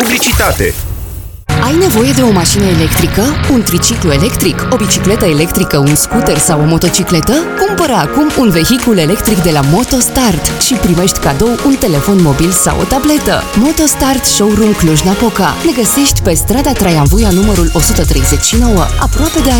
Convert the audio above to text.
publicitate. Ai nevoie de o mașină electrică, un triciclu electric, o bicicletă electrică, un scooter sau o motocicletă? Cumpără acum un vehicul electric de la MotoStart și primești cadou un telefon mobil sau o tabletă. MotoStart Showroom Cluj-Napoca. Ne găsești pe strada Traian Vuia numărul 139, aproape de